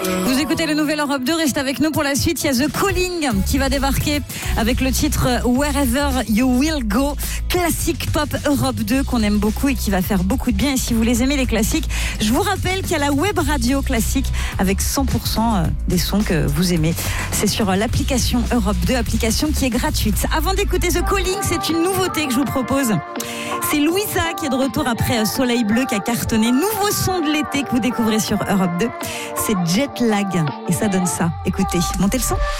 Vous écoutez le Nouvel Europe 2, restez avec nous pour la suite. Il y a The Calling qui va débarquer avec le titre Wherever You Will Go, classique pop Europe 2 qu'on aime beaucoup et qui va faire beaucoup de bien. Et si vous les aimez les classiques, je vous rappelle qu'il y a la web radio classique avec 100% des sons que vous aimez. C'est sur l'application Europe 2, application qui est gratuite. Avant d'écouter The Calling, c'est une nouveauté que je vous propose. C'est Louisa qui est de retour après Soleil Bleu qui a cartonné. Nouveau son de l'été que vous découvrez sur Europe 2. C'est Jet Lag et ça donne ça. Écoutez, montez le son.